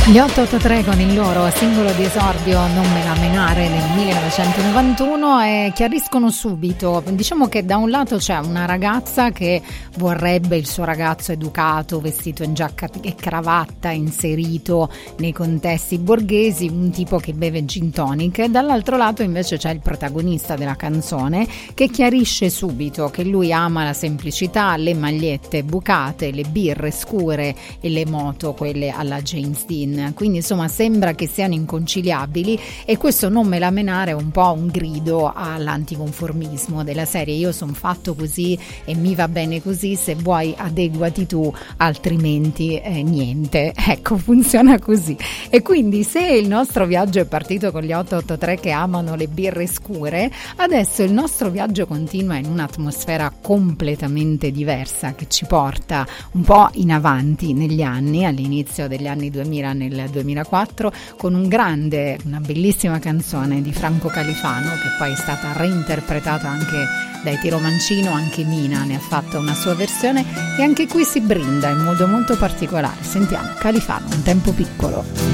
Gli 883 con il loro singolo di esordio Non me la menare nel 1991 e chiariscono subito. Diciamo che da un lato c'è una ragazza che vorrebbe il suo ragazzo educato, vestito in giacca e cravatta, inserito nei contesti borghesi, un tipo che beve gin tonic, e dall'altro lato invece c'è il protagonista della canzone che chiarisce subito che lui ama la semplicità, le magliette bucate, le birre scure e le moto, quelle alla James Dean. Quindi insomma sembra che siano inconciliabili, e questo Non me la menare è un po' un grido all'anticonformismo della serie: io sono fatto così e mi va bene così, se vuoi adeguati tu, altrimenti niente. Ecco, funziona così. E quindi se il nostro viaggio è partito con gli 883 che amano le birre scure, adesso il nostro viaggio continua in un'atmosfera completamente diversa che ci porta un po' in avanti negli anni, all'inizio degli anni 2000, nel 2004, con una bellissima canzone di Franco Califano, che poi è stata reinterpretata anche dai Tiro Mancino. Anche Mina ne ha fatto una sua versione, e anche qui si brinda in modo molto particolare. Sentiamo Califano, Un tempo piccolo.